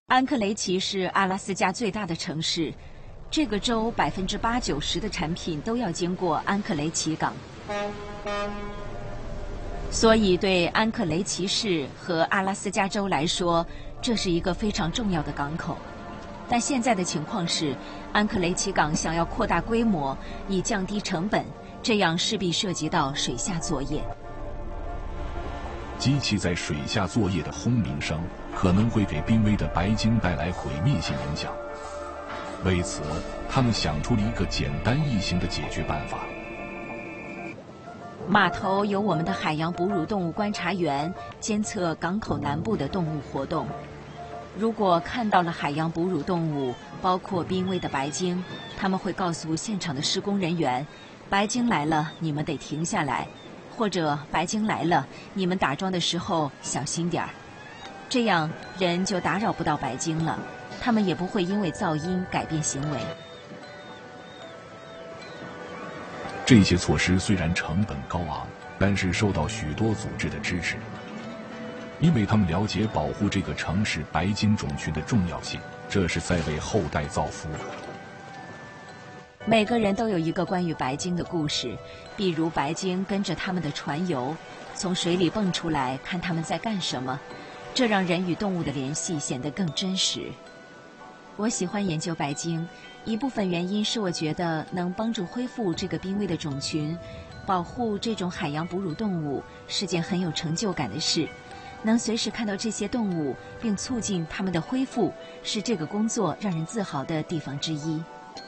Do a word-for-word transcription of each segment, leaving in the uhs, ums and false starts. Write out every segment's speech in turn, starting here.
安克雷奇是阿拉斯加最大的城市，这个州百分之八九十的产品都要经过安克雷奇港，所以对安克雷奇市和阿拉斯加州来说，这是一个非常重要的港口。但现在的情况是，安克雷奇港想要扩大规模以降低成本，这样势必涉及到水下作业。 机器在水下作业的轰鸣声可能会给濒危的白鲸带来毁灭性影响。为此，他们想出了一个简单易行的解决办法。 码头有我们的海洋哺乳动物观察员监测港口南部的动物活动。如果看到了海洋哺乳动物，包括濒危的白鲸，他们会告诉现场的施工人员，白鲸来了，你们得停下来。或者白鲸来了，你们打桩的时候小心点儿，这样人就打扰不到白鲸了，他们也不会因为噪音改变行为。 这些措施虽然成本高昂，但是受到许多组织的支持，因为他们了解保护这个城市白鲸种群的重要性，这是在为后代造福。 每个人都有一个关于白鲸的故事，比如白鲸跟着他们的船游，从水里蹦出来看他们在干什么，这让人与动物的联系显得更真实。我喜欢研究白鲸，一部分原因是我觉得能帮助恢复这个濒危的种群，保护这种海洋哺乳动物是件很有成就感的事。能随时看到这些动物并促进它们的恢复，是这个工作让人自豪的地方之一。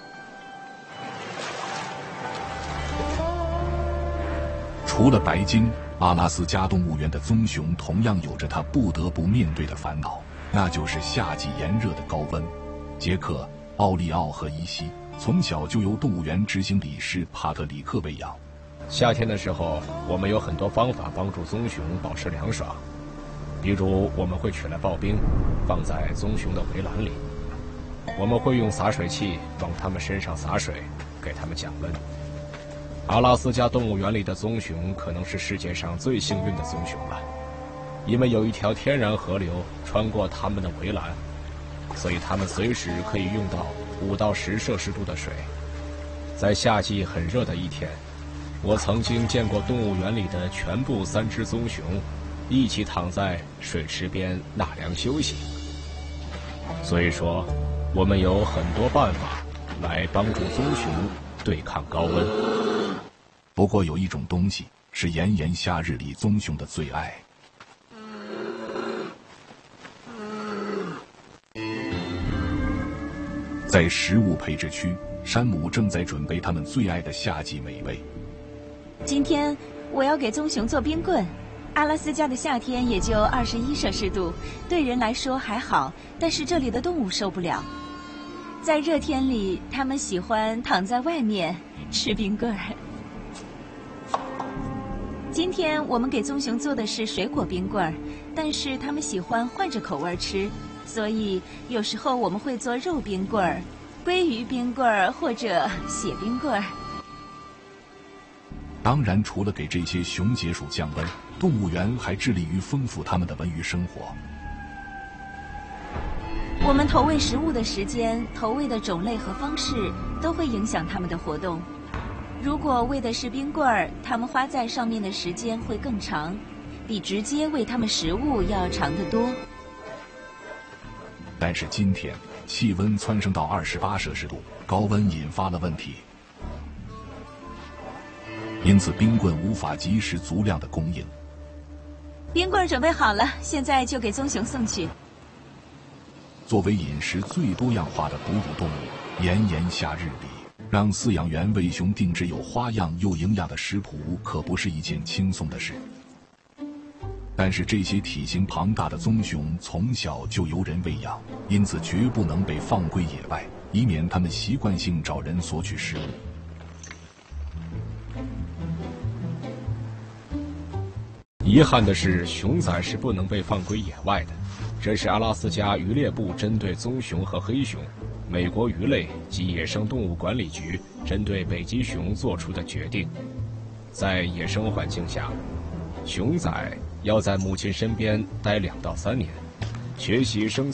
除了白鲸，阿拉斯加动物园的棕熊同样有着它不得不面对的烦恼，那就是夏季炎热的高温。杰克、奥利奥和伊西从小就由动物园执行理事帕特里克喂养。 夏天的时候，我们有很多方法帮助棕熊保持凉爽，比如我们会取来刨冰，放在棕熊的围栏里，我们会用洒水器往它们身上洒水，给它们降温。阿拉斯加动物园里的棕熊可能是世界上最幸运的棕熊了，因为有一条天然河流穿过它们的围栏，所以它们随时可以用到五到十摄氏度的水。在夏季很热的一天，我曾经见过动物园里的全部三只棕熊一起躺在水池边纳凉休息。所以说，我们有很多办法来帮助棕熊对抗高温。 不过有一种东西是炎炎夏日里棕熊的最爱。在食物配置区，山姆正在准备他们最爱的夏季美味。 今天我要给棕熊做冰棍。阿拉斯加的夏天也就二十一摄氏度，对人来说还好，但是这里的动物受不了。在热天里，他们喜欢躺在外面吃冰棍儿。今天我们给棕熊做的是水果冰棍儿，但是他们喜欢换着口味吃，所以有时候我们会做肉冰棍儿、鲑鱼冰棍儿或者血冰棍儿。 当然，除了给这些熊解暑降温，动物园还致力于丰富它们的文娱生活。 我们投喂食物的时间、投喂的种类和方式都会影响它们的活动。如果喂的是冰棍儿，它们花在上面的时间会更长，比直接喂它们食物要长得多。 但是今天气温蹿升到二十八摄氏度，高温引发了问题，因此冰棍无法及时足量的供应。 冰棍准备好了，现在就给棕熊送去。 作为饮食最多样化的哺乳动物，炎炎夏日里，让饲养员为熊定制有花样又营养的食谱，可不是一件轻松的事。但是这些体型庞大的棕熊从小就由人喂养，因此绝不能被放归野外，以免它们习惯性找人索取食物。 遗憾的是，熊仔是不能被放归野外的，这是阿拉斯加渔猎部针对棕熊和黑熊，美国鱼类及野生动物管理局针对北极熊做出的决定。在野生环境下，熊仔要在母亲身边待两到三年，学习生